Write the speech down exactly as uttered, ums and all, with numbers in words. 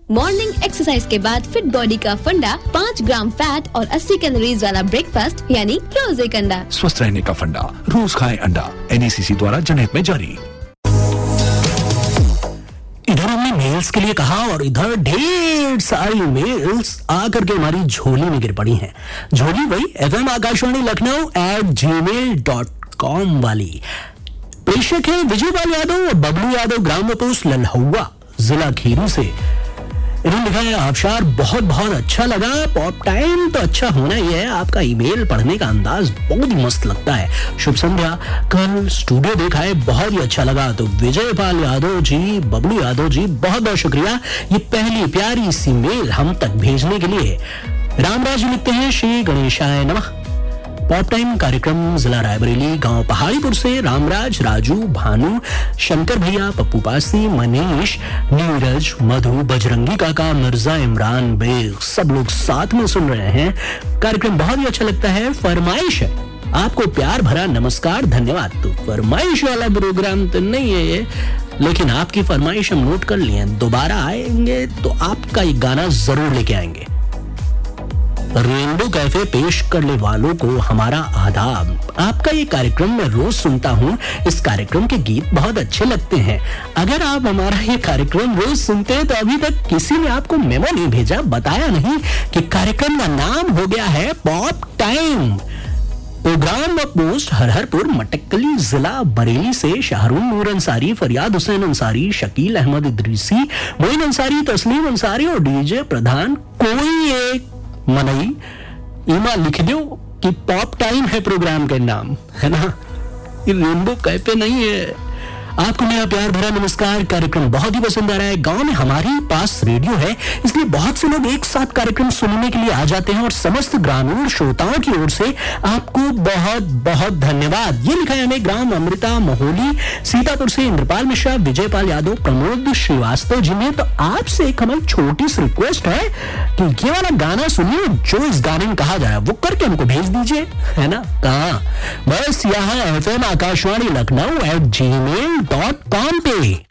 Morning exercise के बाद fit body का फंडा, पाँच ग्राम फैट और अस्सी कैलोरीज वाला ब्रेकफास्ट यानी रोज एक अंडा। स्वस्थ रहने का फंडा, रोज खाएं अंडा। एन ई सी सी द्वारा जनहित में जारी। इधर हमने मेल्स के लिए कहा और इधर ढेर सारी मेल्स आकर के हमारी झोली में गिर पड़ी हैं। झोली वही F M Akashvani Lucknow eight जी मेल डॉट कॉम वाली। प्रेषक है विजय पाल यादव और बबलू यादव, ग्राम पोस्ट लल्हुआ, जिला खीरी से। इन्होंने लिखा है आबशार बहुत बहुत अच्छा लगा। पॉप टाइम तो अच्छा होना ही है, आपका ईमेल पढ़ने का अंदाज बहुत ही मस्त लगता है। शुभ संध्या, कल स्टूडियो देखा है, बहुत ही अच्छा लगा। तो विजय पाल यादव जी, बबलू यादव जी, बहुत बहुत शुक्रिया ये पहली प्यारी सी मेल हम तक भेजने के लिए। रामराज लिखते हैं श्री गणेशाय नमः। पॉप टाइम कार्यक्रम जिला रायबरेली, गांव पहाड़ीपुर से रामराज, राजू, भानु, शंकर भैया, पप्पू पासी, मनीष, नीरज, मधु, बजरंगी काका, मिर्जा इमरान बेग, सब लोग साथ में सुन रहे हैं। कार्यक्रम बहुत ही अच्छा लगता है। फरमाइश है आपको प्यार भरा नमस्कार, धन्यवाद। तो फरमाइश वाला प्रोग्राम तो नहीं है ये, लेकिन आपकी फरमाइश हम नोट कर लिए। दोबारा आएंगे तो आपका ये गाना जरूर लेके आएंगे। रेनबो कैफे पेश करने वालों को हमारा आदाब। आपका ये कार्यक्रम मैं रोज सुनता हूँ। इस कार्यक्रम के गीत बहुत अच्छे लगते हैं। अगर आप हमारा ये कार्यक्रम रोज सुनते हैं तो अभी तक किसी ने आपको मेमो नहीं भेजा, बताया नहीं कि कार्यक्रम का नाम हो गया है पॉप टाइम। प्रोग्राम व पोस्ट हरहरपुर मटक्कली, जिला बरेली से शाहरुन नूर अंसारी, फरियाद हुसैन अंसारी, शकील अहमद इदरीसी, मोइन अंसारी, तस्लीम अंसारी और डीजे प्रधान। कोई एक मनई ईमा लिख दो कि पॉप टाइम है प्रोग्राम का नाम, है ना, ये रेनबो कैफे नहीं है। आपको मेरा प्यार भरा नमस्कार। कार्यक्रम बहुत ही पसंद आ रहा है। गांव में हमारे पास रेडियो है, इसलिए बहुत से लोग एक साथ कार्यक्रम सुनने के लिए आ जाते हैं और समस्त ग्रामीण श्रोताओं की ओर से आपको बहुत बहुत धन्यवाद। ये लिखा है हमें ग्राम अमृता मोहोली, सीतापुर से इंद्रपाल मिश्रा, विजय पाल यादव, प्रमोद श्रीवास्तव जी ने। तो आपसे एक हमारी छोटी सी रिक्वेस्ट है कि ये वाला गाना सुनिए जो इस गाने में कहा जाए, वो करके हमको भेज दीजिए, है ना। कहाँ, बस यहाँ F M Akashvani Lucknow eight जी मेल डॉट कॉम पे।